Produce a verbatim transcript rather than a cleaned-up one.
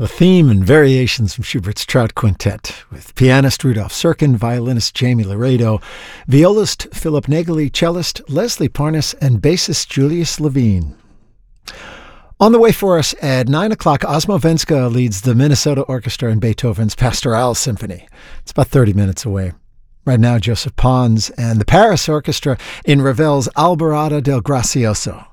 The theme and variations from Schubert's Trout Quintet, with pianist Rudolf Serkin, violinist Jamie Laredo, violist Philip Nageli, cellist Leslie Parnas, and bassist Julius Levine. On the way for us at nine o'clock, Osmo Venska leads the Minnesota Orchestra in Beethoven's Pastoral Symphony. It's about thirty minutes away. Right now, Joseph Pons and the Paris Orchestra in Ravel's Alborada del Gracioso.